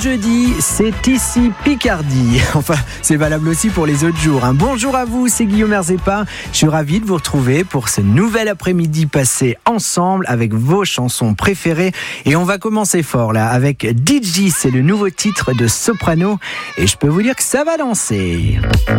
Jeudi, c'est ici Picardie. Enfin, c'est valable aussi pour les autres jours. Bonjour à vous, c'est Guillaume Herzepa. Je suis ravi de vous retrouver pour ce nouvel après-midi passé ensemble avec vos chansons préférées. Et on va commencer fort là avec DJ, c'est le nouveau titre de Soprano. Et je peux vous dire que ça va danser.